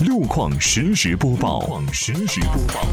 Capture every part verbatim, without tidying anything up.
路况实时播报。路况实时播报。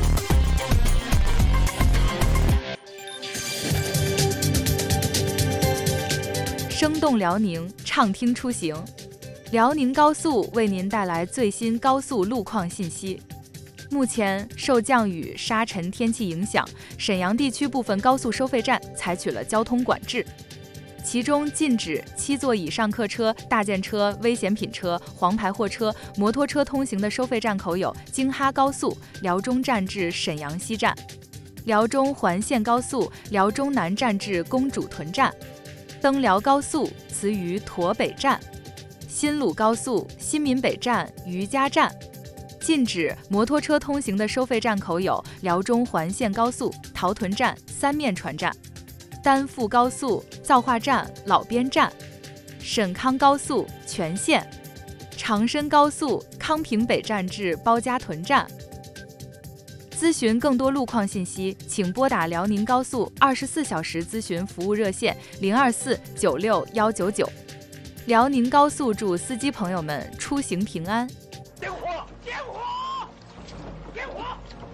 生动辽宁，畅听出行。辽宁高速为您带来最新高速路况信息。目前受降雨、沙尘天气影响，沈阳地区部分高速收费站采取了交通管制，其中禁止七座以上客车、大件车、危险品车、黄牌货车、摩托车通行的收费站口有京哈高速辽中站至沈阳西站、辽中环线高速辽中南站至公主屯站、登辽高速慈榆驼北站、新鲁高速新民北站余家站。禁止摩托车通行的收费站口有辽中环线高速陶屯站三面船站、丹阜高速造化站老边站、沈康高速全线、长深高速康平北站至包家屯站。咨询更多路况信息，请拨打辽宁高速二十四小时咨询服务热线零二四九六幺九九。辽宁高速祝司机朋友们出行平安。 点火！点火！点火！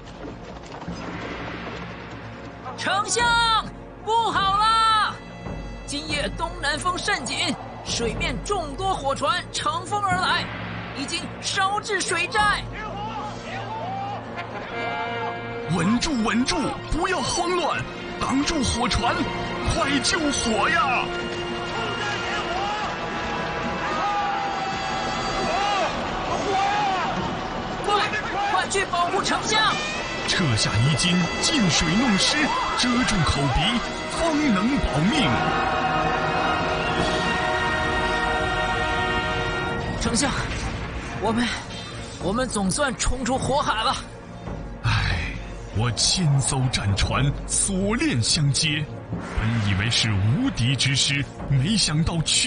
丞相，不好啦！今夜东南风甚紧，水面众多火船乘风而来，已经烧至水寨。 稳住，稳住，不要慌乱，挡住火船，快救火呀！ 去保护丞相， 撤下衣襟，进水弄湿，遮住口鼻，方能保命。 丞相，我们我们总算冲出火海了。 唉，我千艘战船锁链相接，本以为是无敌之师，没想到